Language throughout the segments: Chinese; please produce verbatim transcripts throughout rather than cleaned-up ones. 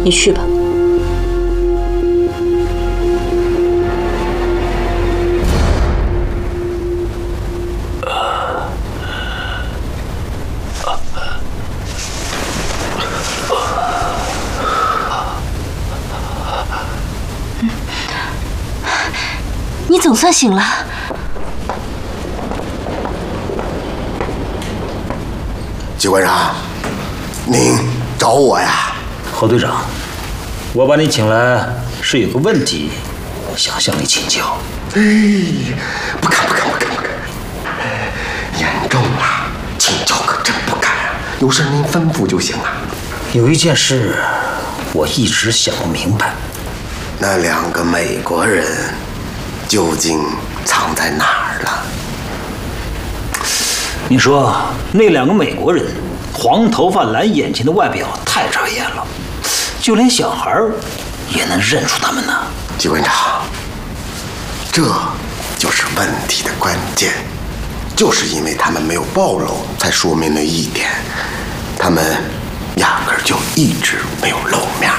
你去吧。 你总算醒了。 机关长，您找我呀？ 侯队长，我把你请来是有个问题想向你请教。 哎，不敢不敢不敢不敢，严重了，请教可真不敢啊。有事您吩咐就行了。 有一件事我一直想不明白， 那两个美国人究竟藏在哪儿了？ 你说那两个美国人，黄头发蓝眼睛的外表太扎眼了，就连小孩也能认出他们呢。 机关长，这就是问题的关键，就是因为他们没有暴露，才说明了一点，他们压根儿就一直没有露面。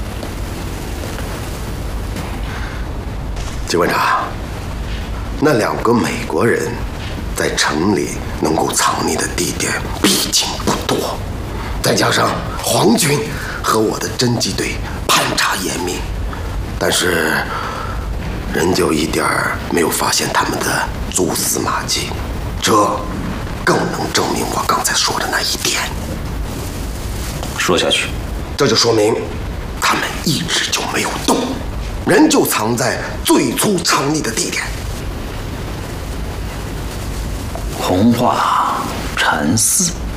机关长，那两个美国人在城里能够藏匿的地点毕竟不多，再加上皇军和我的侦缉队盘查严密，但是仍旧一点儿没有发现他们的蛛丝马迹，这更能证明我刚才说的那一点。 说下去， 这就说明他们一直就没有动，人就藏在最初藏匿的地点。 红化禅寺。